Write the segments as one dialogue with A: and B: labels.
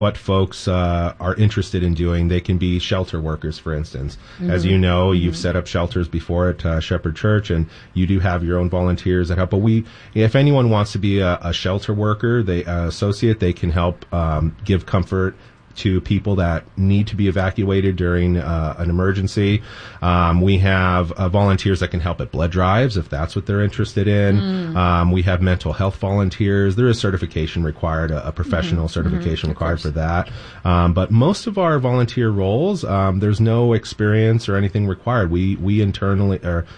A: what folks are interested in doing. They can be shelter workers, for instance. As you know, you've set up shelters before at Shepherd Church, and you do have your own volunteers that help. But if anyone wants to be a shelter worker, associate, they can help give comfort to people that need to be evacuated during an emergency. We have volunteers that can help at blood drives if that's what they're interested in. We have mental health volunteers. There is certification required, a professional certification required for that. But most of our volunteer roles, there's no experience or anything required. We internally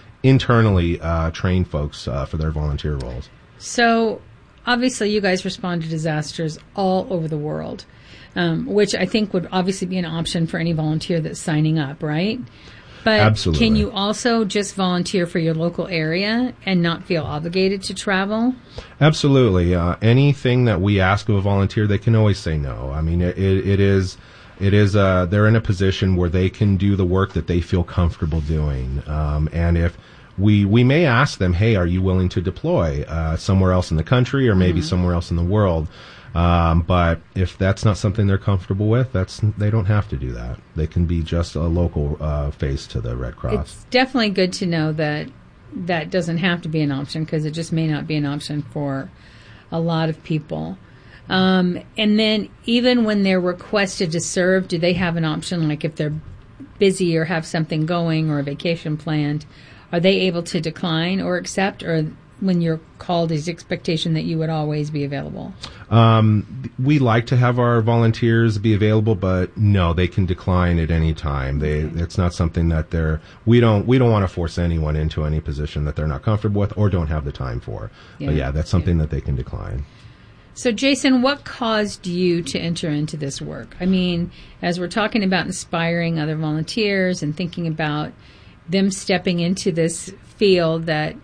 A: train folks for their volunteer roles.
B: So obviously you guys respond to disasters all over the world. Which I think would obviously be an option for any volunteer that's signing up, right? But
A: Absolutely.
B: Can you also just volunteer for your local area and not feel obligated to travel?
A: Absolutely. Anything that we ask of a volunteer, they can always say no. I mean, it is they're in a position where they can do the work that they feel comfortable doing. And if we may ask them, hey, are you willing to deploy somewhere else in the country or maybe somewhere else in the world? But if that's not something they're comfortable with, they don't have to do that. They can be just a local face to the Red Cross.
B: It's definitely good to know that that doesn't have to be an option, because it just may not be an option for a lot of people. And then even when they're requested to serve, do they have an option, like if they're busy or have something going or a vacation planned, are they able to decline or accept, or when you're called, is the expectation that you would always be available?
A: We like to have our volunteers be available, but no, they can decline at any time. It's not something that we don't want to force anyone into any position that they're not comfortable with or don't have the time for. But that's something that they can decline.
B: So, Jason, what caused you to enter into this work? I mean, as we're talking about inspiring other volunteers and thinking about them stepping into this field that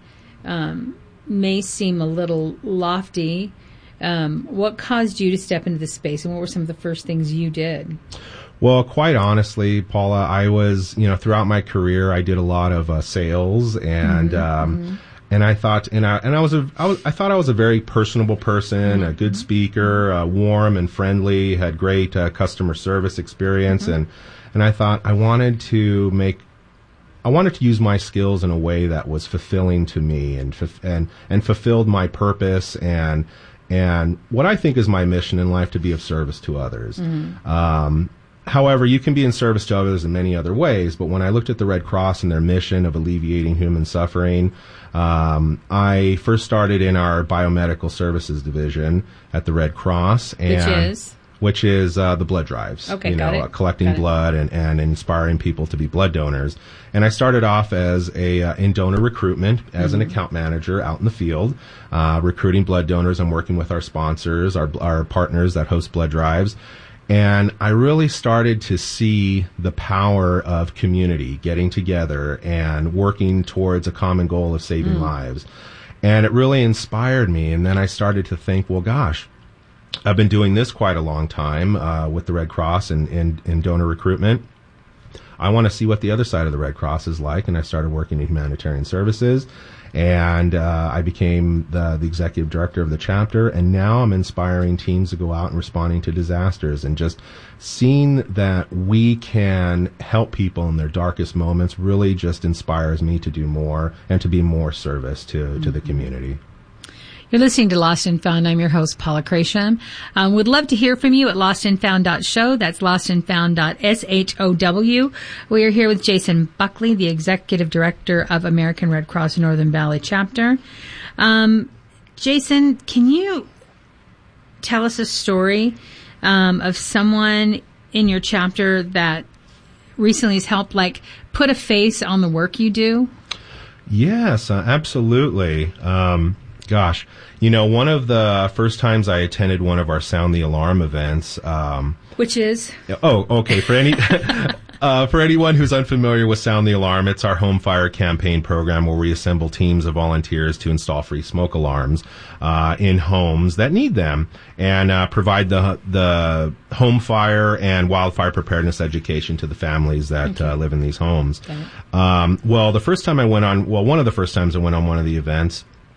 B: may seem a little lofty, what caused you to step into this space, and what were some of the first things you did?
A: Well, quite honestly, Paula, I was, throughout my career, I did a lot of sales, and and I thought, I thought I was a very personable person, a good speaker, warm and friendly, had great customer service experience, and I thought I wanted to use my skills in a way that was fulfilling to me and fulfilled my purpose and what I think is my mission in life, to be of service to others. However, you can be in service to others in many other ways, but when I looked at the Red Cross and their mission of alleviating human suffering, I first started in our biomedical services division at the Red Cross. Which is the blood drives.
B: Okay,
A: collecting blood and inspiring people to be blood donors. And I started off as in donor recruitment as an account manager out in the field, recruiting blood donors and working with our sponsors, our partners that host blood drives. And I really started to see the power of community getting together and working towards a common goal of saving lives. And it really inspired me. And then I started to think, well, gosh, I've been doing this quite a long time with the Red Cross and donor recruitment. I want to see what the other side of the Red Cross is like, and I started working in humanitarian services, and I became the executive director of the chapter, and now I'm inspiring teams to go out and responding to disasters, and just seeing that we can help people in their darkest moments really just inspires me to do more and to be more service to the community.
B: You're listening to Lost and Found. I'm your host, Paula Crasham. Would love to hear from you at lostandfound.show. That's lostandfound.show. We are here with Jason Buckley, the Executive Director of American Red Cross Northern Valley Chapter. Jason, can you tell us a story of someone in your chapter that recently has helped, like, put a face on the work you do?
A: Yes, absolutely. Gosh, one of the first times I attended one of our Sound the Alarm events,
B: which is?
A: Oh, okay. For anyone who's unfamiliar with Sound the Alarm, it's our home fire campaign program where we assemble teams of volunteers to install free smoke alarms in homes that need them, and provide the home fire and wildfire preparedness education to the families that live in these homes. One of the first times I went on one of the events,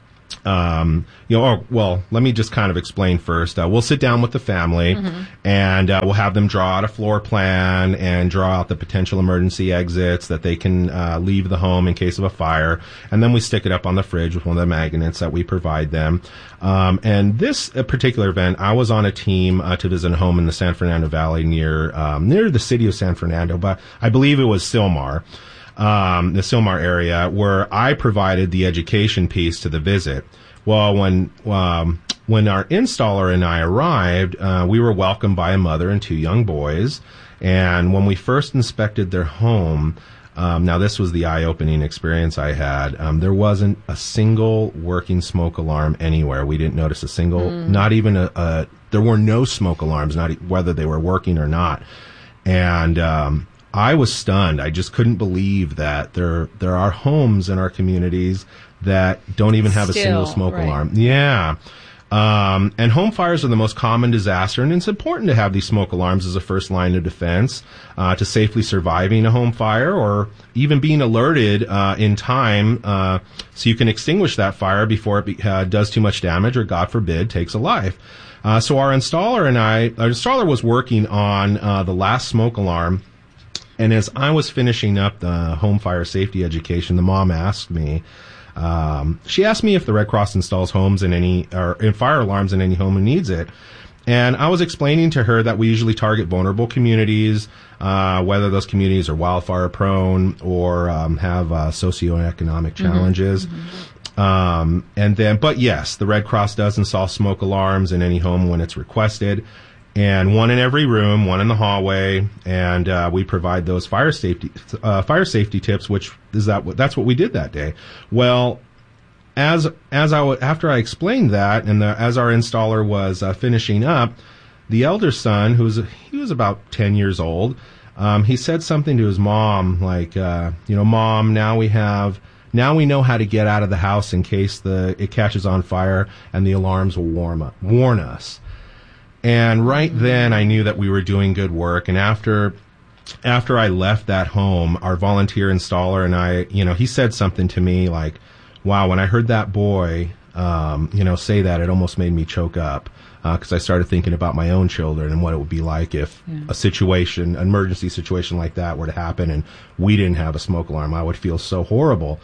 A: well, let me just kind of explain first. We'll sit down with the family and we'll have them draw out a floor plan and draw out the potential emergency exits that they can leave the home in case of a fire. And then we stick it up on the fridge with one of the magnets that we provide them. And this particular event, I was on a team to visit a home in the San Fernando Valley near the city of San Fernando, but I believe it was Sylmar. The Sylmar area, where I provided the education piece to the visit. Well, when our installer and I arrived, we were welcomed by a mother and 2 young boys. And when we first inspected their home, now this was the eye-opening experience I had. There wasn't a single working smoke alarm anywhere. We didn't notice a single, not even there were no smoke alarms, whether they were working or not. And I was stunned. I just couldn't believe that there are homes in our communities that don't even have a single smoke alarm. Yeah. And home fires are the most common disaster, and it's important to have these smoke alarms as a first line of defense to safely surviving a home fire, or even being alerted in time so you can extinguish that fire before it does too much damage or, God forbid, takes a life. So our installer was working on the last smoke alarm. And as I was finishing up the home fire safety education, the mom asked me, she asked me if the Red Cross installs homes in fire alarms in any home who needs it. And I was explaining to her that we usually target vulnerable communities, whether those communities are wildfire prone or have socioeconomic challenges. But yes, the Red Cross does install smoke alarms in any home when it's requested. And one in every room, one in the hallway, and we provide those fire safety tips, that's what we did that day. Well, after I explained that, and as our installer was finishing up, the elder son, he was about 10 years old, he said something to his mom like, Mom, now we know how to get out of the house in case it catches on fire, and the alarms will warn us. And right then I knew that we were doing good work. And after I left that home, our volunteer installer and I, he said something to me like, wow, when I heard that boy, say that, it almost made me choke up. Cause I started thinking about my own children and what it would be like if an emergency situation like that were to happen and we didn't have a smoke alarm. I would feel so horrible.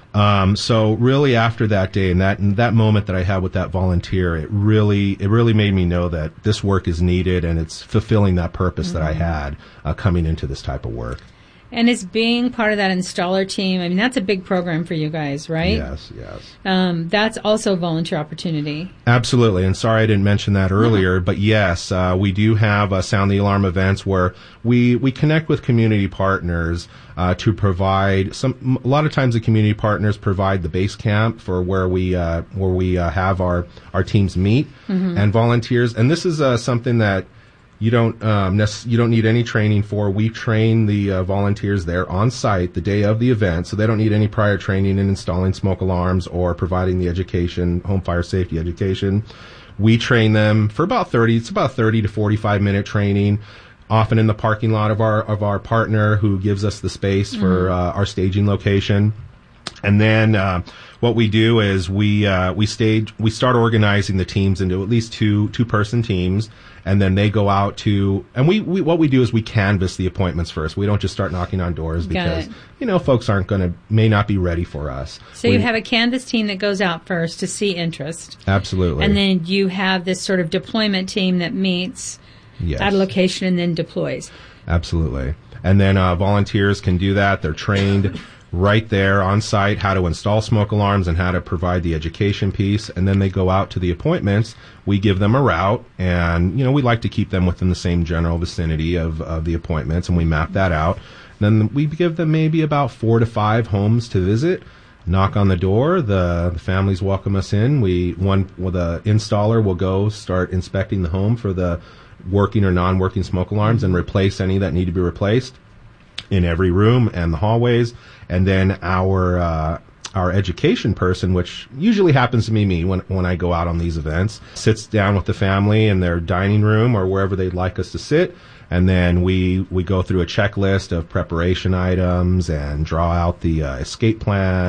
A: So really after that day and that moment that I had with that volunteer, it really made me know that this work is needed and it's fulfilling that purpose that I had, coming into this type of work.
B: And as being part of that installer team, I mean, that's a big program for you guys, right?
A: Yes.
B: That's also a volunteer opportunity.
A: Absolutely. And sorry I didn't mention that earlier, but yes, we do have Sound the Alarm events where we connect with community partners to provide a lot of times the community partners provide the base camp for where we have our teams meet and volunteers. And this is something that you don't need any training for. We train the volunteers there on site the day of the event, so they don't need any prior training in installing smoke alarms or providing the education, home fire safety education. We train them for about 30 to 45 minute training, often in the parking lot of our partner who gives us the space for our staging location. And then what we do is we start organizing the teams into at least two person teams, and then they go out and what we do is we canvass the appointments first. We don't just start knocking on doors because folks may not be ready for us.
B: So you have a canvass team that goes out first to see interest.
A: Absolutely.
B: And then you have this sort of deployment team that meets at a location and then deploys.
A: Absolutely. And then volunteers can do that. They're trained right there on site how to install smoke alarms and how to provide the education piece. And then they go out to the appointments. We give them a route, and we like to keep them within the same general vicinity of the appointments, and we map that out. Then we give them maybe about 4 to 5 homes to visit. Knock on the door. The families welcome us in. The installer will go start inspecting the home for the working or non-working smoke alarms and replace any that need to be replaced in every room and the hallways. And then our education person, which usually happens to be me when I go out on these events, sits down with the family in their dining room or wherever they'd like us to sit. And then we go through a checklist of preparation items and draw out the escape plan.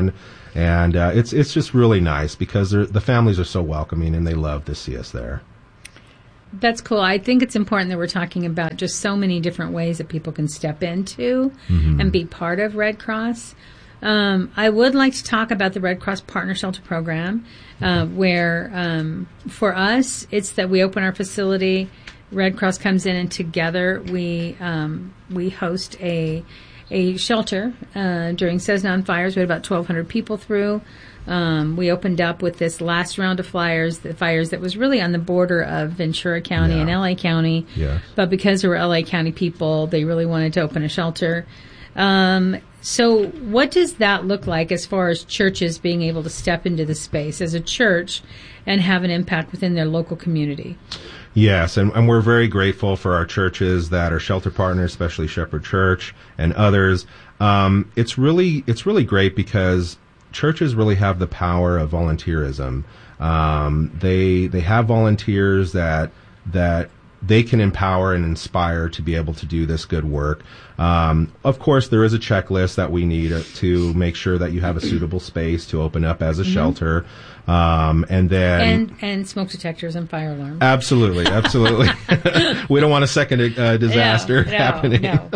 A: And it's just really nice because the families are so welcoming and they love to see us there.
B: That's cool. I think it's important that we're talking about just so many different ways that people can step into and be part of Red Cross. I would like to talk about the Red Cross Partner Shelter Program, where for us, it's that we open our facility, Red Cross comes in, and together we host a shelter during Cessna fires. We had about 1,200 people through. We opened up with this last round of fires that was really on the border of Ventura County and LA County.
A: Yes.
B: But because there were LA County people, they really wanted to open a shelter. So what does that look like as far as churches being able to step into the space as a church and have an impact within their local community?
A: Yes, and we're very grateful for our churches that are shelter partners, especially Shepherd Church and others. It's really great because churches really have the power of volunteerism. They have volunteers that they can empower and inspire to be able to do this good work. Of course, there is a checklist that we need to make sure that you have a suitable space to open up as a shelter. And then
B: and smoke detectors and fire alarms.
A: Absolutely. We don't want a second disaster happening.
B: No.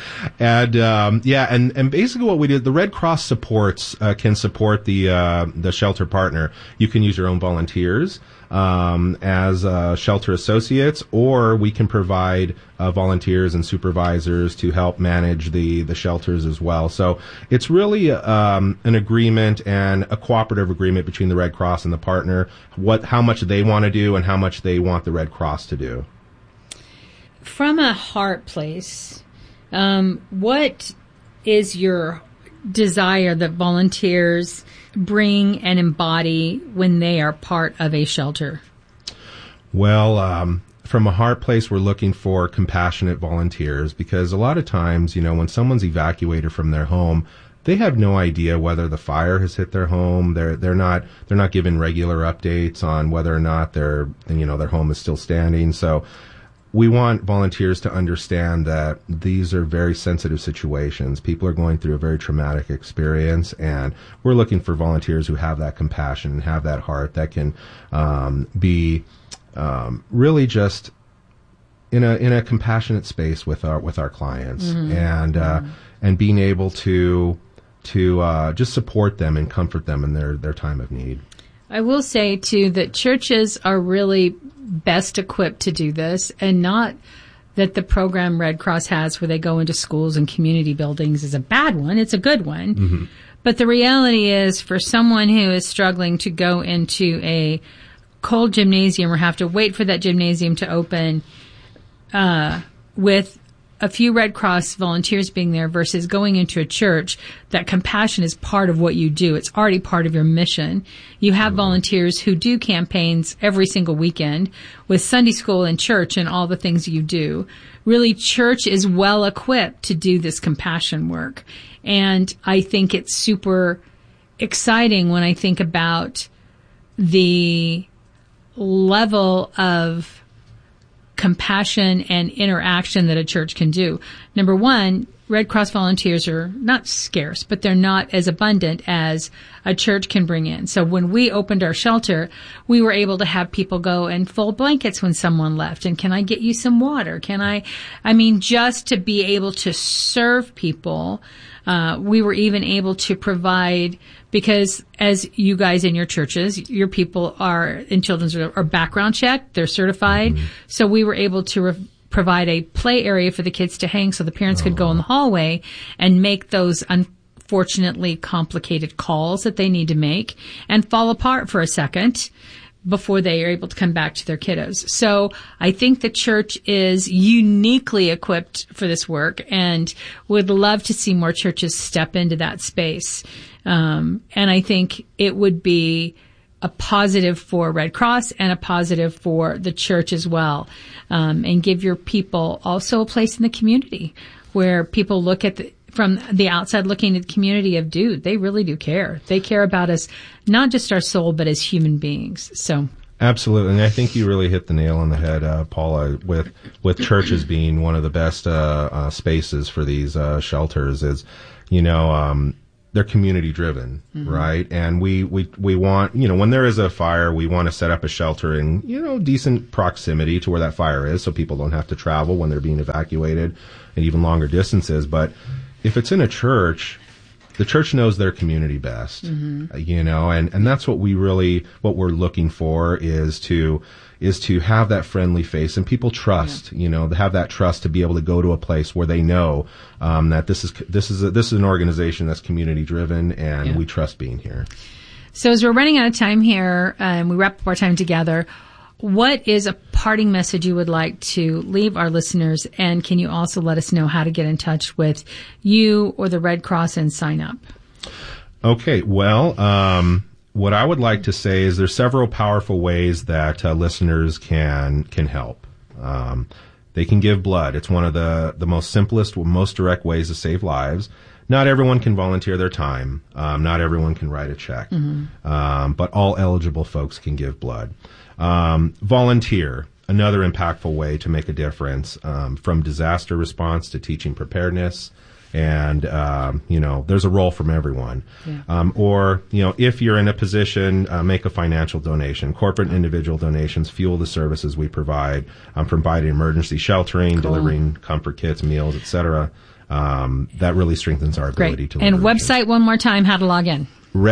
A: And basically what we did, the Red Cross can support the shelter partner. You can use your own volunteers as shelter associates, or we can provide volunteers and supervisors to help manage the shelters as well. So it's really an agreement and a cooperative agreement between the Red Cross and the partner, how much they want to do and how much they want the Red Cross to do.
B: From a heart place, what is your desire that volunteers bring and embody when they are part of a shelter?
A: Well, from a heart place, we're looking for compassionate volunteers because a lot of times, when someone's evacuated from their home, they have no idea whether the fire has hit their home. They're not given regular updates on whether or not their home is still standing. So we want volunteers to understand that these are very sensitive situations. People are going through a very traumatic experience, and we're looking for volunteers who have that compassion and have that heart that can be really just in a compassionate space with our clients, and being able to just support them and comfort them in their time of need.
B: I will say too that churches are really best equipped to do this, and not that the program Red Cross has where they go into schools and community buildings is a bad one. It's a good one. Mm-hmm. But the reality is, for someone who is struggling to go into a cold gymnasium or have to wait for that gymnasium to open, with a few Red Cross volunteers being there versus going into a church, that compassion is part of what you do. It's already part of your mission. You have volunteers who do campaigns every single weekend with Sunday school and church and all the things you do. Really, church is well equipped to do this compassion work. And I think it's super exciting when I think about the level of compassion and interaction that a church can do. Number one, Red Cross volunteers are not scarce, but they're not as abundant as a church can bring in. So when we opened our shelter, we were able to have people go and fold blankets when someone left. And can I get you some water? Just to be able to serve people. We were even able to provide, because as you guys in your churches, your people are in children's are background checked, they're certified. Mm-hmm. So we were able to provide a play area for the kids to hang so the parents could go in the hallway and make those unfortunately complicated calls that they need to make and fall apart for a second before they are able to come back to their kiddos. So I think the church is uniquely equipped for this work and would love to see more churches step into that space. And I think it would be a positive for Red Cross and a positive for the church as well. And give your people also a place in the community where people look at from the outside looking at the community of, dude, they really do care. They care about us, not just our soul, but as human beings. So
A: absolutely, and I think you really hit the nail on the head, Paula, with churches being one of the best spaces for these shelters. Is they're community driven, right? And we want, when there is a fire, we want to set up a shelter in, decent proximity to where that fire is, so people don't have to travel when they're being evacuated and even longer distances. But if it's in a church, the church knows their community best, and that's what we're looking for is to have that friendly face, and people trust, have that trust to be able to go to a place where they know that this is an organization that's community driven, and we trust being here.
B: So as we're running out of time here, and we wrap up our time together, what is a parting message you would like to leave our listeners? And can you also let us know how to get in touch with you or the Red Cross and sign up?
A: Okay, well, what I would like to say is there's several powerful ways that listeners can help. They can give blood. It's one of the most simplest, most direct ways to save lives. Not everyone can volunteer their time. Not everyone can write a check. But all eligible folks can give blood. Volunteer, another impactful way to make a difference, from disaster response to teaching preparedness. And, there's a role from everyone. Or, if you're in a position, make a financial donation. Corporate and individual donations fuel the services we provide, providing emergency sheltering, delivering comfort kits, meals, etc. That really strengthens our ability to live.
B: And website one more time, how to log in.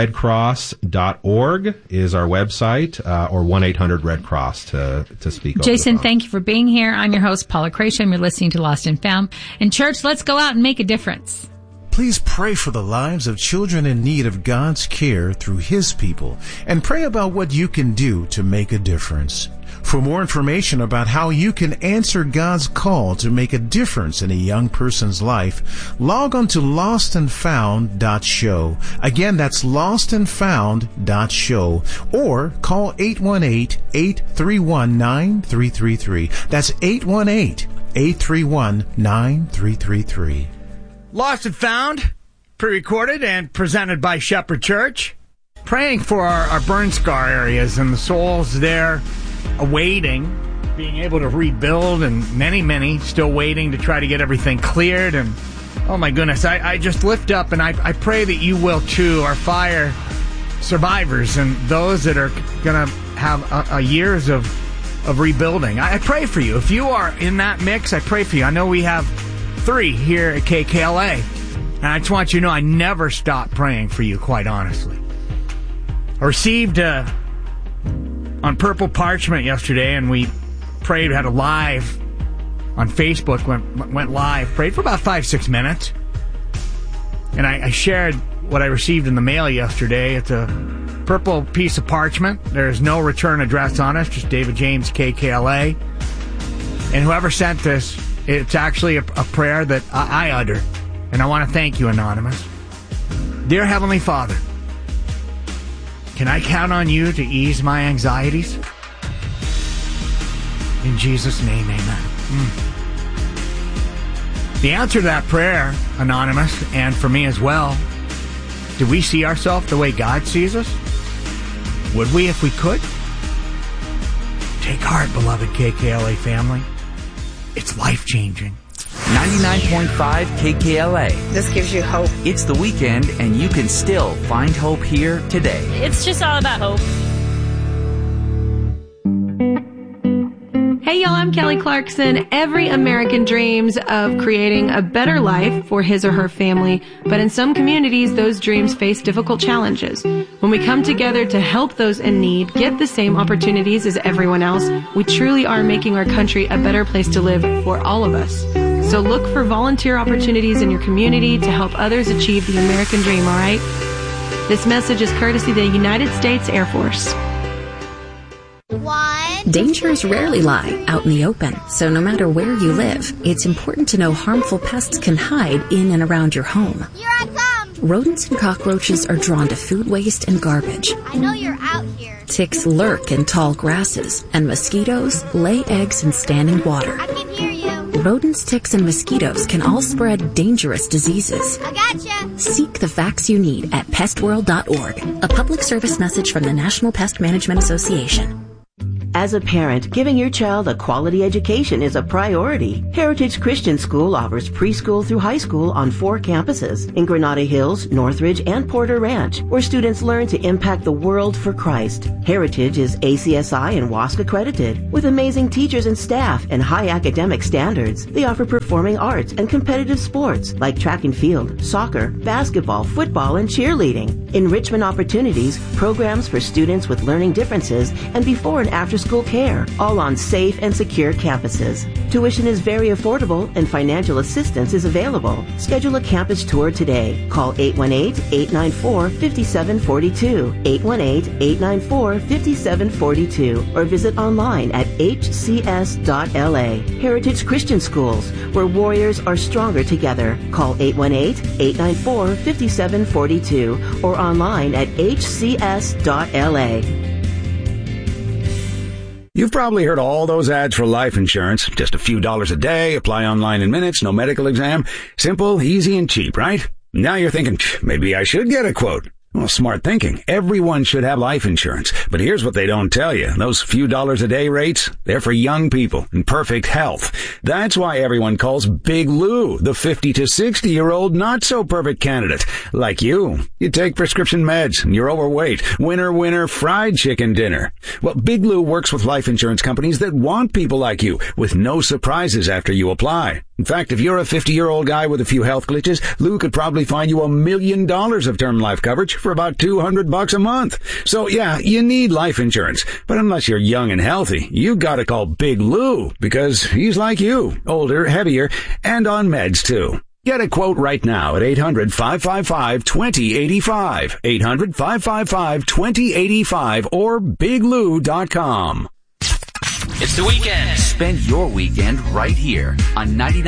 A: redcross.org is our website, or 1-800-RED-CROSS to speak over
B: Jason,
A: the phone.
B: thank you for being here. I'm your host, Paula Crasham. You're listening to Lost and Found. And church, let's go out and make a difference.
C: Please pray for the lives of children in need of God's care through His people, and pray about what you can do to make a difference. For more information about how you can answer God's call to make a difference in a young person's life, log on to lostandfound.show. Again, that's lostandfound.show, or call 818-831-9333. That's 818-831-9333.
D: Lost and Found, pre-recorded and presented by Shepherd Church. Praying for our burn scar areas and the souls there awaiting, being able to rebuild, and many still waiting to try to get everything cleared. And oh my goodness, I just lift up and I pray that you will too, our fire survivors and those that are going to have a years of rebuilding. I pray for you. If you are in that mix, I pray for you. I know we have 3 here at KKLA, and I just want you to know I never stop praying for you, quite honestly. I received on Purple Parchment yesterday, and we prayed, had a live on Facebook, went live, prayed for about 5-6 minutes, and I shared what I received in the mail yesterday. It's a purple piece of parchment. There's no return address on it, just David James, KKLA. And whoever sent this, it's actually a prayer that I utter, and I want to thank you, Anonymous. Dear Heavenly Father, can I count on you to ease my anxieties? In Jesus' name, amen. The answer to that prayer, Anonymous, and for me as well, do we see ourselves the way God sees us? Would we if we could? Take heart, beloved KKLA family. It's life-changing.
E: 99.5 KKLA.
F: This gives you hope.
E: It's the weekend, and you can still find hope here today.
G: It's just all about hope.
H: Hey y'all, I'm Kelly Clarkson. Every American dreams of creating a better life for his or her family, but in some communities, those dreams face difficult challenges. When we come together to help those in need get the same opportunities as everyone else, we truly are making our country a better place to live for all of us. So look for volunteer opportunities in your community to help others achieve the American dream, all right? This message is courtesy of the United States Air Force.
I: Dangers rarely lie out in the open, so no matter where you live, it's important to know harmful pests can hide in and around your home.
J: Here I come!
I: Rodents and cockroaches are drawn to food waste and garbage.
J: I know you're out here.
I: Ticks lurk in tall grasses, and mosquitoes lay eggs in standing water.
J: I can hear you.
I: Rodents, ticks, and mosquitoes can all spread dangerous diseases.
J: I gotcha.
I: Seek the facts you need at pestworld.org. A public service message from the National Pest Management Association.
F: As a parent, giving your child a quality education is a priority. Heritage Christian School offers preschool through high school on 4 campuses in Granada Hills, Northridge, and Porter Ranch, where students learn to impact the world for Christ. Heritage is ACSI and WASC accredited. With amazing teachers and staff and high academic standards, they offer performing arts and competitive sports like track and field, soccer, basketball, football, and cheerleading. Enrichment opportunities, programs for students with learning differences, and before and after school care, all on safe and secure campuses. Tuition is very affordable and financial assistance is available. Schedule a campus tour today. Call 818-894-5742, 818-894-5742, or visit online at hcs.la. Heritage Christian Schools, where warriors are stronger together. Call 818-894-5742 or online at hcs.la.
G: You've probably heard all those ads for life insurance. Just a few dollars a day, apply online in minutes, no medical exam. Simple, easy, and cheap, right? Now you're thinking, maybe I should get a quote. Well, smart thinking. Everyone should have life insurance. But here's what they don't tell you. Those few dollars a day rates, they're for young people in perfect health. That's why everyone calls Big Lou the 50 to 60-year-old not-so-perfect candidate. Like you. You take prescription meds and you're overweight. Winner, fried chicken dinner. Well, Big Lou works with life insurance companies that want people like you with no surprises after you apply. In fact, if you're a 50-year-old guy with a few health glitches, Lou could probably find you $1 million of term life coverage for about $200 a month. So yeah, you need life insurance. But unless you're young and healthy, you gotta call Big Lou because he's like you, older, heavier, and on meds too. Get a quote right now at 800-555-2085, 800-555-2085, or biglou.com.
E: It's the weekend. Spend your weekend right here on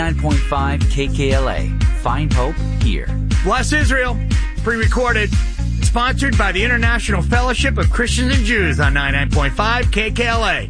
E: 99.5 KKLA. Find hope here.
D: Bless Israel, pre-recorded, sponsored by the International Fellowship of Christians and Jews on 99.5 KKLA.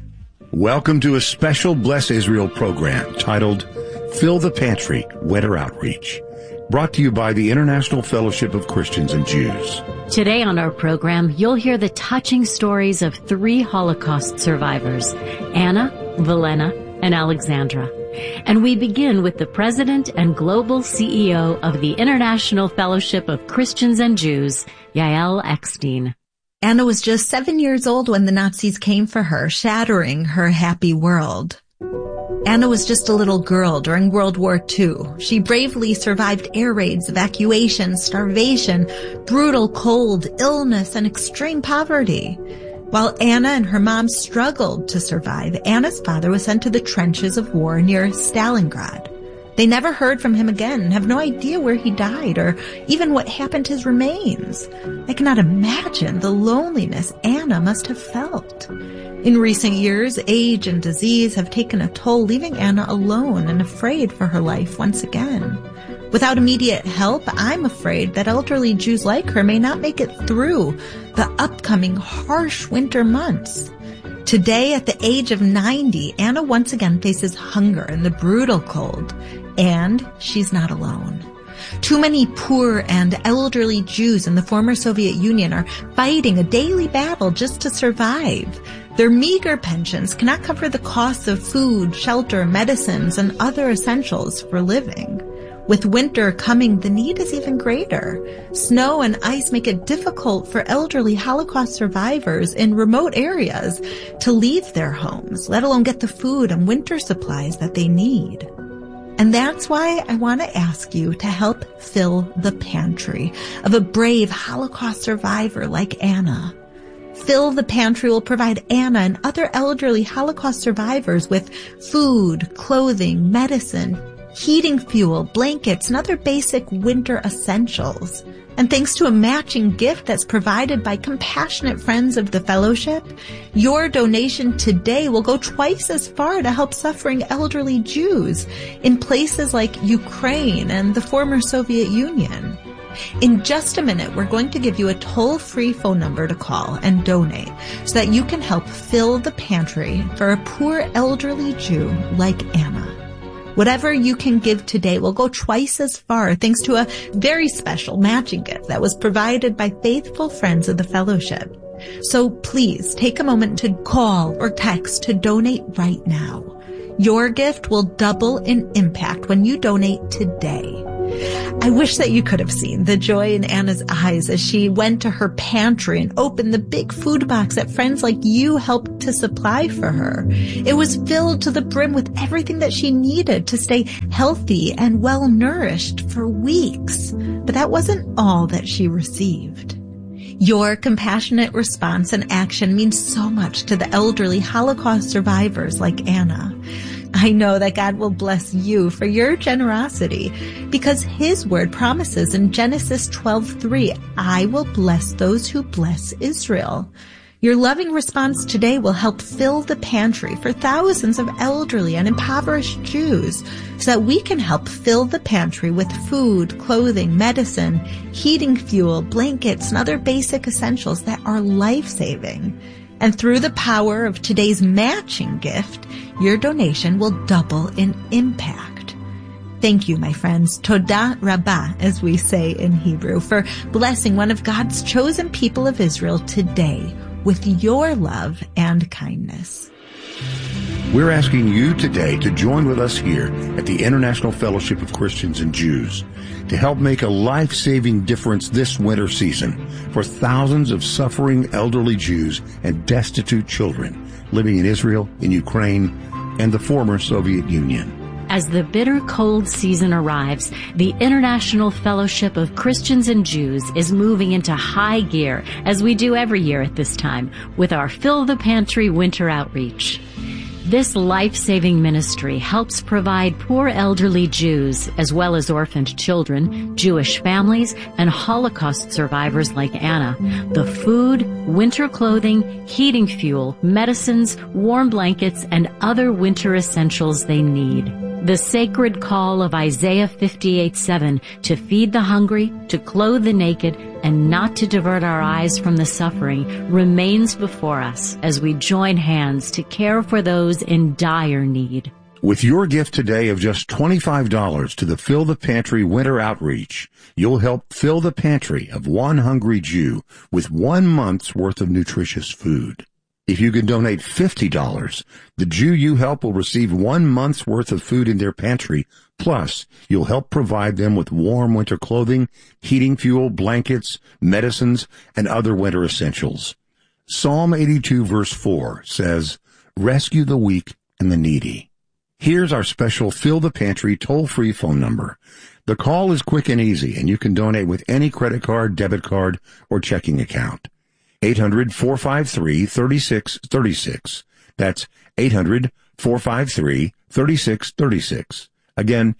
K: Welcome to a special Bless Israel program titled Fill the Pantry, Winter Outreach, brought to you by the International Fellowship of Christians and Jews.
L: Today on our program, you'll hear the touching stories of 3 Holocaust survivors, Anna, Velena, and Alexandra. And we begin with the president and global CEO of the International Fellowship of Christians and Jews, Yael Eckstein.
M: Anna was just 7 years old when the Nazis came for her, shattering her happy world. Anna was just a little girl during World War II. She bravely survived air raids, evacuations, starvation, brutal cold, illness, and extreme poverty. While Anna and her mom struggled to survive, Anna's father was sent to the trenches of war near Stalingrad. They never heard from him again and have no idea where he died or even what happened to his remains. I cannot imagine the loneliness Anna must have felt. In recent years, age and disease have taken a toll, leaving Anna alone and afraid for her life once again. Without immediate help, I'm afraid that elderly Jews like her may not make it through the upcoming harsh winter months. Today, at the age of 90, Anna once again faces hunger and the brutal cold, and she's not alone. Too many poor and elderly Jews in the former Soviet Union are fighting a daily battle just to survive. Their meager pensions cannot cover the costs of food, shelter, medicines, and other essentials for living. With winter coming, the need is even greater. Snow and ice make it difficult for elderly Holocaust survivors in remote areas to leave their homes, let alone get the food and winter supplies that they need. And that's why I want to ask you to help fill the pantry of a brave Holocaust survivor like Anna. Fill the Pantry will provide Anna and other elderly Holocaust survivors with food, clothing, medicine, heating fuel, blankets, and other basic winter essentials. And thanks to a matching gift that's provided by compassionate friends of the fellowship, your donation today will go twice as far to help suffering elderly Jews in places like Ukraine and the former Soviet Union. In just a minute, we're going to give you a toll-free phone number to call and donate so that you can help fill the pantry for a poor elderly Jew like Anna. Whatever you can give today will go twice as far thanks to a very special matching gift that was provided by faithful friends of the fellowship. So please take a moment to call or text to donate right now. Your gift will double in impact when you donate today. I wish that you could have seen the joy in Anna's eyes as she went to her pantry and opened the big food box that friends like you helped to supply for her. It was filled to the brim with everything that she needed to stay healthy and well nourished for weeks. But that wasn't all that she received. Your compassionate response and action means so much to the elderly Holocaust survivors like Anna. I know that God will bless you for your generosity because His word promises in Genesis 12:3, I will bless those who bless Israel. Your loving response today will help fill the pantry for thousands of elderly and impoverished Jews so that we can help fill the pantry with food, clothing, medicine, heating fuel, blankets, and other basic essentials that are life-saving. And through the power of today's matching gift, your donation will double in impact. Thank you, my friends, Todah Rabbah, as we say in Hebrew, for blessing one of God's chosen people of Israel today with your love and kindness.
K: We're asking you today to join with us here at the International Fellowship of Christians and Jews to help make a life-saving difference this winter season for thousands of suffering elderly Jews and destitute children living in Israel, in Ukraine, and the former Soviet Union.
L: As the bitter cold season arrives, the International Fellowship of Christians and Jews is moving into high gear, as we do every year at this time, with our Fill the Pantry Winter Outreach. This life-saving ministry helps provide poor elderly Jews, as well as orphaned children, Jewish families, and Holocaust survivors like Anna, the food, winter clothing, heating fuel, medicines, warm blankets, and other winter essentials they need. The sacred call of Isaiah 58:7 to feed the hungry, to clothe the naked, and not to divert our eyes from the suffering remains before us as we join hands to care for those in dire need.
K: With your gift today of just $25 to the Fill the Pantry Winter Outreach, you'll help fill the pantry of one hungry Jew with 1 month's worth of nutritious food. If you can donate $50, the Jew you help will receive 1 month's worth of food in their pantry, plus you'll help provide them with warm winter clothing, heating fuel, blankets, medicines, and other winter essentials. Psalm 82 verse 4 says, "Rescue the weak and the needy." Here's our special Fill the Pantry toll-free phone number. The call is quick and easy, and you can donate with any credit card, debit card, or checking account. 800-453-3636. That's 800-453-3636. Again,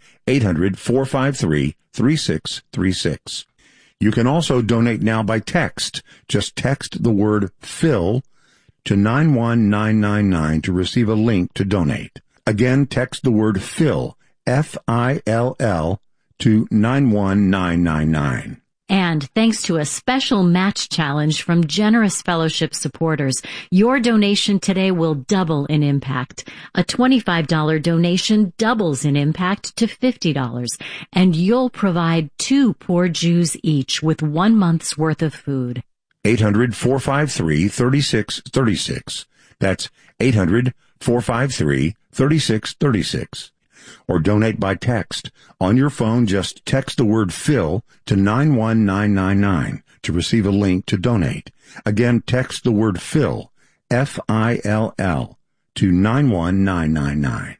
K: 800-453-3636. You can also donate now by text. Just text the word FILL to 91999 to receive a link to donate. Again, text the word FILL, F-I-L-L, to 91999.
L: And thanks to a special match challenge from generous fellowship supporters, your donation today will double in impact. A $25 donation doubles in impact to $50, and you'll provide 2 poor Jews each with 1 month's worth of food.
K: 800-453-3636. That's 800-453-3636. Or donate by text. On your phone, just text the word FILL to 91999 to receive a link to donate. Again, text the word FILL, F-I-L-L, to 91999.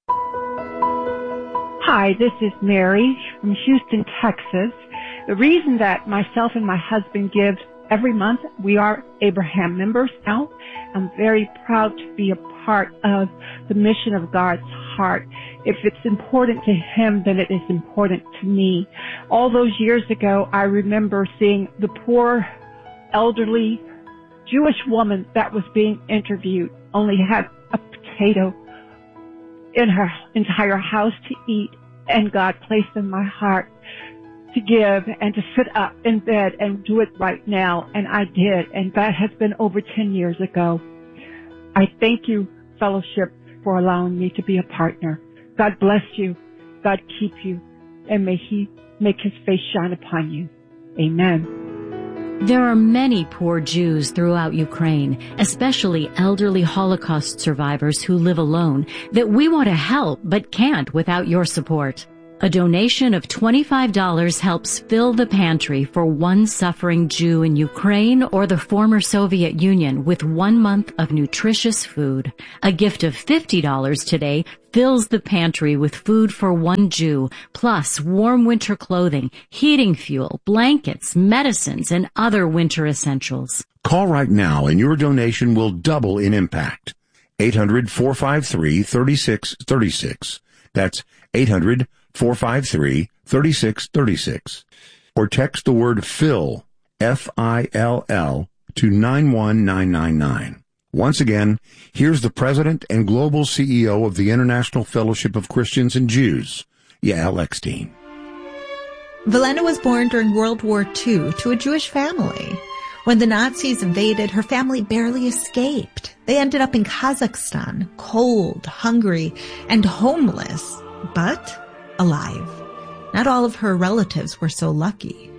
N: Hi, this is Mary from Houston, Texas. The reason that myself and my husband give every month, we are Abraham members now. I'm very proud to be a part of the mission of God's heart. If it's important to Him, then it is important to me. All those years ago, I remember seeing the poor, elderly Jewish woman that was being interviewed, only had a potato in her entire house to eat, and God placed in my heart to give and to sit up in bed and do it right now, and I did, and that has been over 10 years ago. I thank you, fellowship, for allowing me to be a partner. God bless you, God keep you, and may He make His face shine upon you. Amen.
L: There are many poor Jews throughout Ukraine, especially elderly Holocaust survivors who live alone, that we want to help but can't without your support. A donation of $25 helps fill the pantry for one suffering Jew in Ukraine or the former Soviet Union with 1 month of nutritious food. A gift of $50 today fills the pantry with food for one Jew, plus warm winter clothing, heating fuel, blankets, medicines, and other winter essentials.
K: Call right now and your donation will double in impact. 800-453-3636. That's 800-453-3636. Or text the word FILL, F-I-L-L, to 91999. Once again, here's the President and Global CEO of the International Fellowship of Christians and Jews, Yael Eckstein.
M: Velena was born during World War II to a Jewish family. When the Nazis invaded, her family barely escaped. They ended up in Kazakhstan, cold, hungry, and homeless, but alive. Not all of her relatives were so lucky.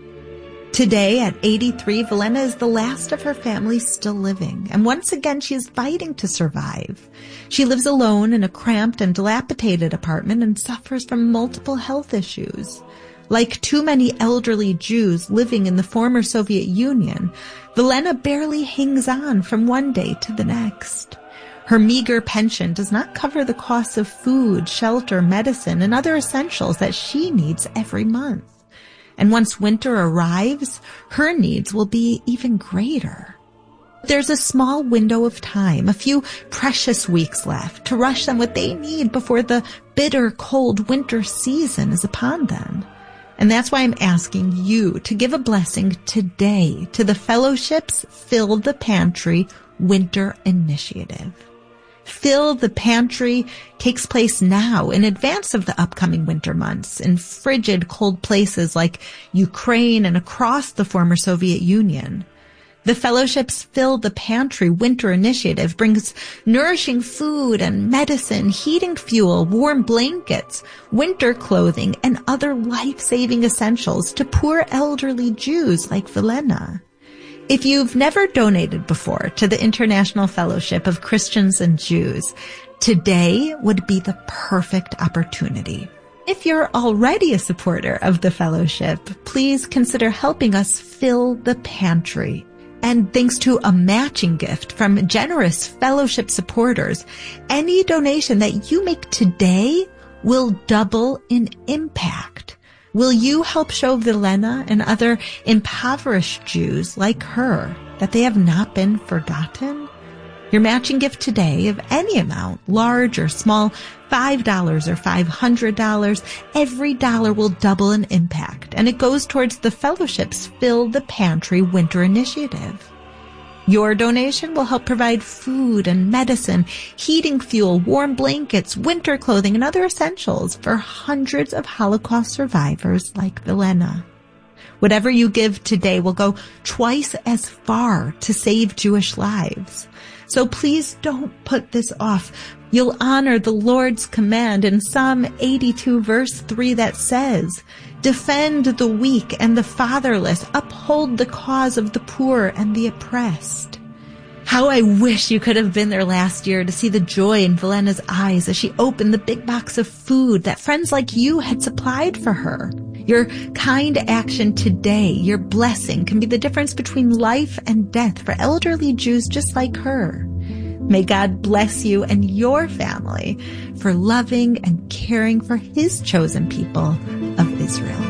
M: Today, at 83, Velena is the last of her family still living, and once again she is fighting to survive. She lives alone in a cramped and dilapidated apartment and suffers from multiple health issues. Like too many elderly Jews living in the former Soviet Union, Velena barely hangs on from one day to the next. Her meager pension does not cover the costs of food, shelter, medicine, and other essentials that she needs every month. And once winter arrives, her needs will be even greater. There's a small window of time, a few precious weeks left, to rush them what they need before the bitter, cold winter season is upon them. And that's why I'm asking you to give a blessing today to the Fellowship's Fill the Pantry Winter Initiative. Fill the Pantry takes place now in advance of the upcoming winter months in frigid, cold places like Ukraine and across the former Soviet Union. The Fellowship's Fill the Pantry Winter Initiative brings nourishing food and medicine, heating fuel, warm blankets, winter clothing, and other life-saving essentials to poor elderly Jews like Velena. If you've never donated before to the International Fellowship of Christians and Jews, today would be the perfect opportunity. If you're already a supporter of the fellowship, please consider helping us fill the pantry. And thanks to a matching gift from generous fellowship supporters, any donation that you make today will double in impact. Will you help show Velena and other impoverished Jews like her that they have not been forgotten? Your matching gift today of any amount, large or small, $5 or $500, every dollar will double in impact, and it goes towards the Fellowship's Fill the Pantry Winter Initiative. Your donation will help provide food and medicine, heating fuel, warm blankets, winter clothing, and other essentials for hundreds of Holocaust survivors like Velena. Whatever you give today will go twice as far to save Jewish lives. So please don't put this off. You'll honor the Lord's command in Psalm 82 verse 3 that says, "Defend the weak and the fatherless, uphold the cause of the poor and the oppressed." How I wish you could have been there last year to see the joy in Velena's eyes as she opened the big box of food that friends like you had supplied for her. Your kind action today, your blessing, can be the difference between life and death for elderly Jews just like her. May God bless you and your family for loving and caring for His chosen people of Israel.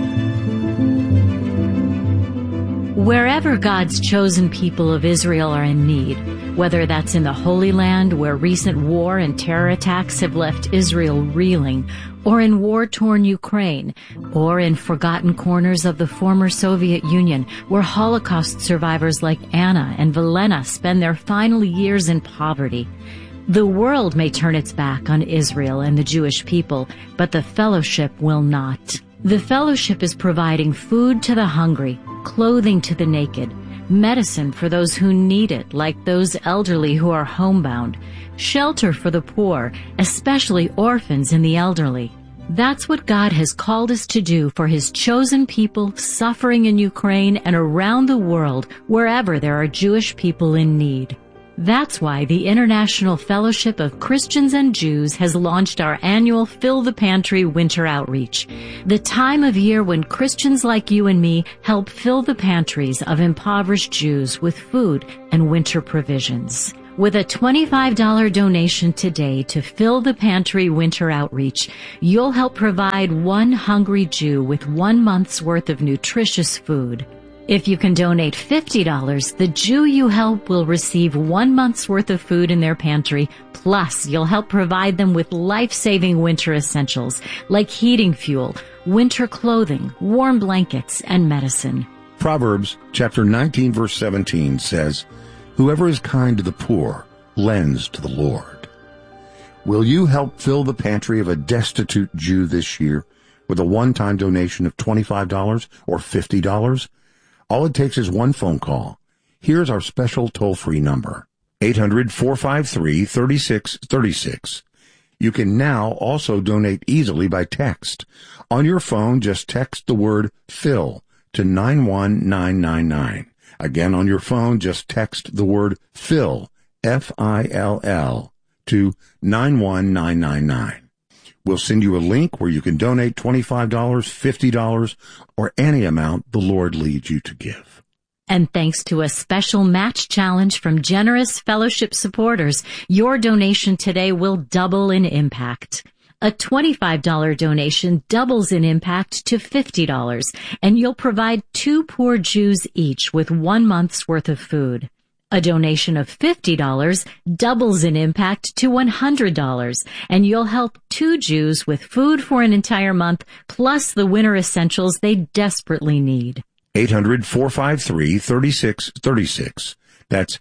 L: Wherever God's chosen people of Israel are in need, whether that's in the Holy Land where recent war and terror attacks have left Israel reeling, or in war-torn Ukraine, or in forgotten corners of the former Soviet Union where Holocaust survivors like Anna and Velena spend their final years in poverty. The world may turn its back on Israel and the Jewish people, but the Fellowship will not. The Fellowship is providing food to the hungry, clothing to the naked, medicine for those who need it, like those elderly who are homebound, shelter for the poor, especially orphans and the elderly. That's what God has called us to do for His chosen people suffering in Ukraine and around the world, wherever there are Jewish people in need. That's why the International Fellowship of Christians and Jews has launched our annual Fill the Pantry Winter Outreach, the time of year when Christians like you and me help fill the pantries of impoverished Jews with food and winter provisions. With a $25 donation today to Fill the Pantry Winter Outreach, you'll help provide one hungry Jew with 1 month's worth of nutritious food. If you can donate $50, the Jew you help will receive 1 month's worth of food in their pantry, plus you'll help provide them with life-saving winter essentials like heating fuel, winter clothing, warm blankets, and medicine.
K: Proverbs chapter 19, verse 17 says, "Whoever is kind to the poor lends to the Lord." Will you help fill the pantry of a destitute Jew this year with a one-time donation of $25 or $50? All it takes is one phone call. Here's our special toll-free number, 800-453-3636. You can now also donate easily by text. On your phone, just text the word FILL to 91999. Again, on your phone, just text the word FILL, F-I-L-L, to 91999. We'll send you a link where you can donate $25, $50, or any amount the Lord leads you to give.
L: And thanks to a special match challenge from generous fellowship supporters, your donation today will double in impact. A $25 donation doubles in impact to $50, and you'll provide 2 poor Jews each with 1 month's worth of food. A donation of $50 doubles in impact to $100, and you'll help 2 Jews with food for an entire month, plus the winter essentials they desperately need.
K: 800-453-3636. That's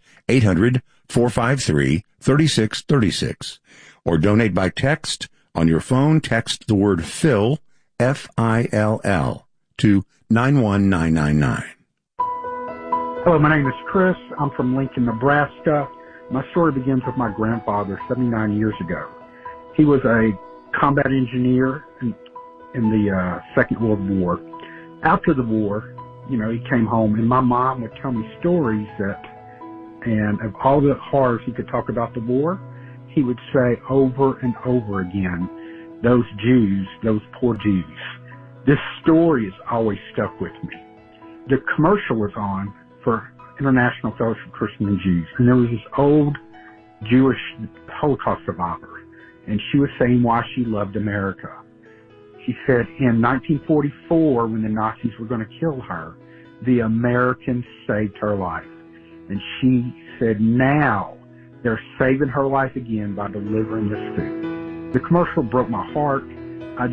K: 800-453-3636. Or donate by text. On your phone, text the word FILL, F-I-L-L, to 91999.
O: Hello, my name is Chris. I'm from Lincoln, Nebraska. My story begins with my grandfather 79 years ago. He was a combat engineer in the Second World War. After the war, he came home, and my mom would tell me stories and of all the horrors he could talk about the war, he would say over and over again, those Jews, those poor Jews. This story has always stuck with me. The commercial was on for International Fellowship of Christians and Jews, and there was this old Jewish Holocaust survivor, and she was saying why she loved America. She said in 1944, when the Nazis were going to kill her, the Americans saved her life. And she said now they're saving her life again by delivering this food. The commercial broke my heart. I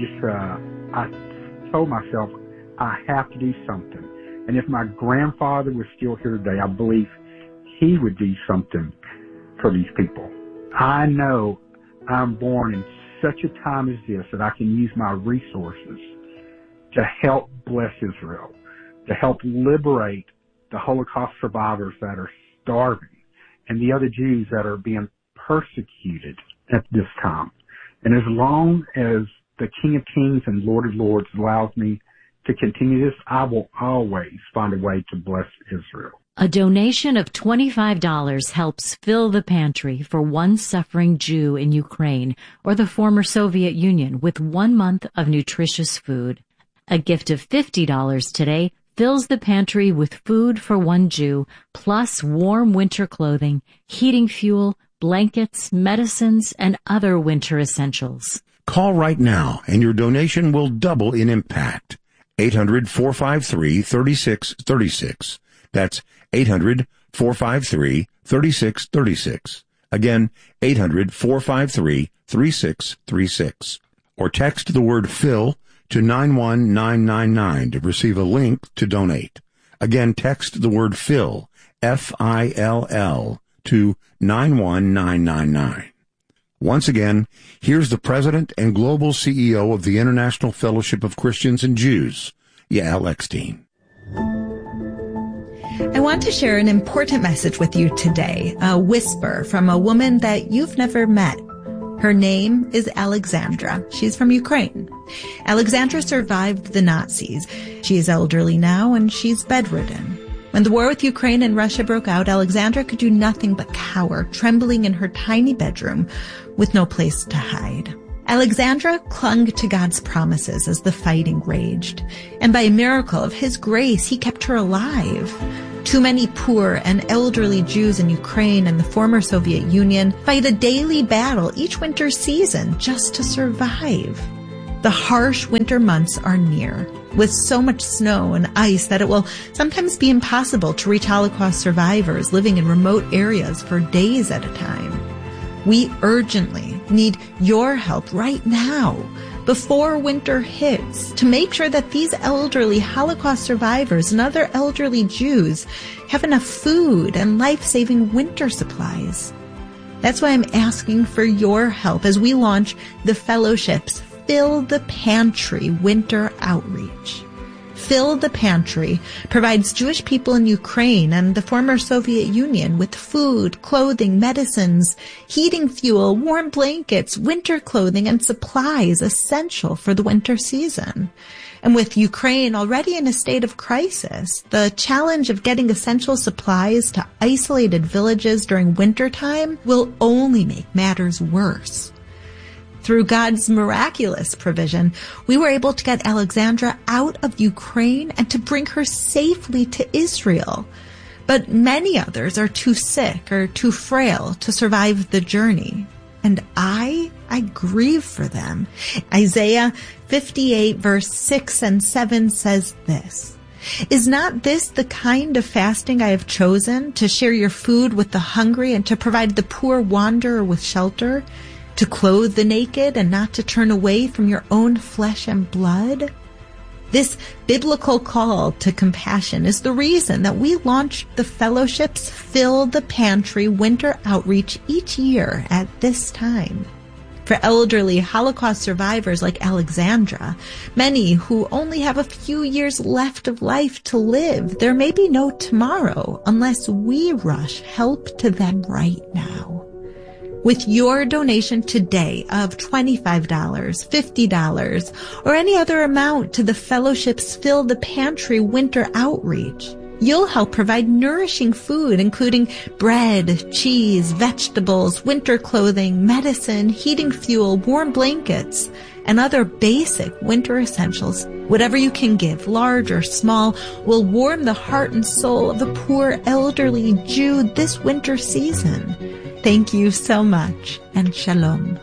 O: told myself I have to do something. And if my grandfather was still here today, I believe he would do something for these people. I know I'm born in such a time as this that I can use my resources to help bless Israel, to help liberate the Holocaust survivors that are starving and the other Jews that are being persecuted at this time. And as long as the King of Kings and Lord of Lords allows me to continue this, I will always find a way to bless Israel.
L: A donation of $25 helps fill the pantry for one suffering Jew in Ukraine or the former Soviet Union with 1 month of nutritious food. A gift of $50 today fills the pantry with food for one Jew, plus warm winter clothing, heating fuel, blankets, medicines, and other winter essentials.
K: Call right now, and your donation will double in impact. 800-453-3636. That's 800-453-3636. Again, 800-453-3636. Or text the word FILL to 91999 to receive a link to donate. Again, text the word FILL, F-I-L-L, to 91999. Once again, here's the President and Global CEO of the International Fellowship of Christians and Jews, Yael Eckstein.
M: I want to share an important message with you today, a whisper from a woman that you've never met. Her name is Alexandra. She's from Ukraine. Alexandra survived the Nazis. She is elderly now and she's bedridden. When the war with Ukraine and Russia broke out, Alexandra could do nothing but cower, trembling in her tiny bedroom with no place to hide. Alexandra clung to God's promises as the fighting raged, and by a miracle of His grace, He kept her alive. Too many poor and elderly Jews in Ukraine and the former Soviet Union fight a daily battle each winter season just to survive. The harsh winter months are near, with so much snow and ice that it will sometimes be impossible to reach Holocaust survivors living in remote areas for days at a time. We urgently need your help right now, before winter hits, to make sure that these elderly Holocaust survivors and other elderly Jews have enough food and life-saving winter supplies. That's why I'm asking for your help as we launch the Fellowship's Fill the Pantry Winter Outreach. Fill the Pantry provides Jewish people in Ukraine and the former Soviet Union with food, clothing, medicines, heating fuel, warm blankets, winter clothing, and supplies essential for the winter season. And with Ukraine already in a state of crisis, the challenge of getting essential supplies to isolated villages during wintertime will only make matters worse. Through God's miraculous provision, we were able to get Alexandra out of Ukraine and to bring her safely to Israel. But many others are too sick or too frail to survive the journey. And I grieve for them. Isaiah 58 verse 6 and 7 says this: "Is not this the kind of fasting I have chosen, to share your food with the hungry and to provide the poor wanderer with shelter? To clothe the naked and not to turn away from your own flesh and blood?" This biblical call to compassion is the reason that we launched the Fellowship's Fill the Pantry Winter Outreach each year at this time. For elderly Holocaust survivors like Alexandra, many who only have a few years left of life to live, there may be no tomorrow unless we rush help to them right now. With your donation today of $25, $50, or any other amount to the Fellowship's Fill the Pantry Winter Outreach, you'll help provide nourishing food, including bread, cheese, vegetables, winter clothing, medicine, heating fuel, warm blankets, and other basic winter essentials. Whatever you can give, large or small, will warm the heart and soul of a poor elderly Jew this winter season. Thank you so much, and shalom.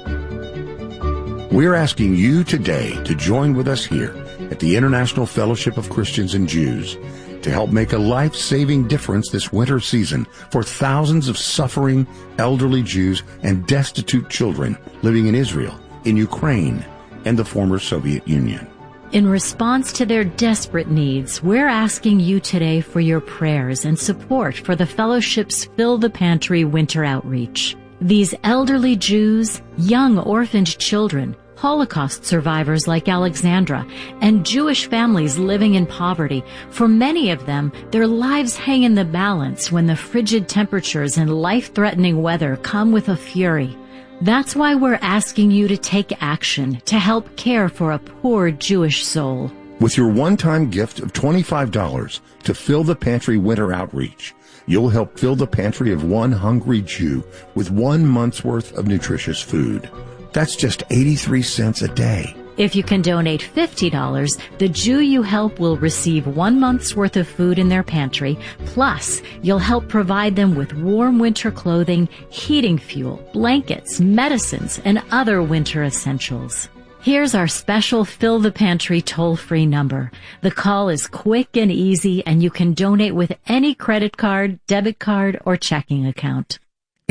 K: We're asking you today to join with us here at the International Fellowship of Christians and Jews to help make a life-saving difference this winter season for thousands of suffering elderly Jews and destitute children living in Israel, in Ukraine, and the former Soviet Union.
L: In response to their desperate needs, we're asking you today for your prayers and support for the Fellowship's Fill the Pantry Winter Outreach. These elderly Jews, young orphaned children, Holocaust survivors like Alexandra, and Jewish families living in poverty, for many of them, their lives hang in the balance when the frigid temperatures and life-threatening weather come with a fury. That's why we're asking you to take action to help care for a poor Jewish soul.
K: With your one-time gift of $25 to Fill the Pantry Winter Outreach, you'll help fill the pantry of one hungry Jew with 1 month's worth of nutritious food. That's just 83 cents a day.
L: If you can donate $50, the Jew you help will receive 1 month's worth of food in their pantry, plus you'll help provide them with warm winter clothing, heating fuel, blankets, medicines, and other winter essentials. Here's our special Fill the Pantry toll-free number. The call is quick and easy, and you can donate with any credit card, debit card, or checking account.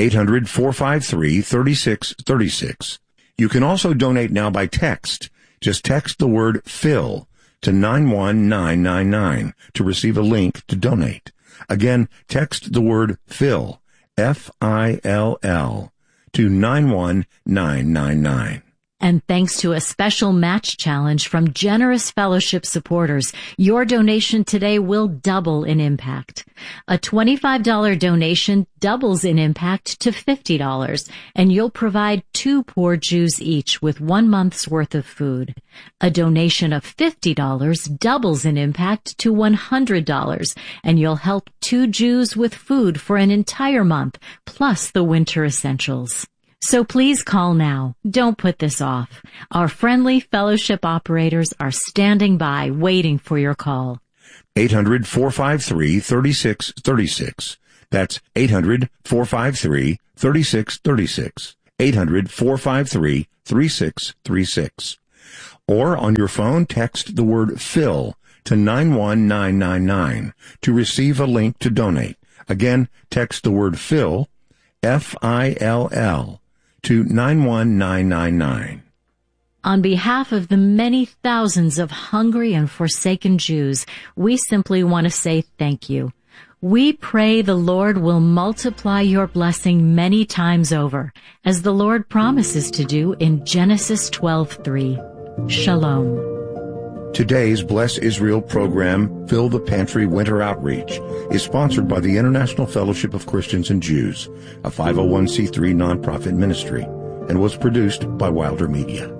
K: 800-453-3636. You can also donate now by text. Just text the word FILL to 91999 to receive a link to donate. Again, text the word FILL, F-I-L-L, to 91999.
L: And thanks to a special match challenge from generous fellowship supporters, your donation today will double in impact. A $25 donation doubles in impact to $50, and you'll provide 2 poor Jews each with 1 month's worth of food. A donation of $50 doubles in impact to $100, and you'll help 2 Jews with food for an entire month, plus the winter essentials. So please call now. Don't put this off. Our friendly fellowship operators are standing by waiting for your call.
K: 800-453-3636. That's 800-453-3636. 800-453-3636. Or on your phone, text the word PHIL to 91999 to receive a link to donate. Again, text the word PHIL, F-I-L-L, to 91999.
L: On behalf of the many thousands of hungry and forsaken Jews, we simply want to say thank you. We pray the Lord will multiply your blessing many times over, as the Lord promises to do in Genesis 12:3. Shalom.
K: Today's Bless Israel program, Fill the Pantry Winter Outreach, is sponsored by the International Fellowship of Christians and Jews, a 501c3 nonprofit ministry, and was produced by Wilder Media.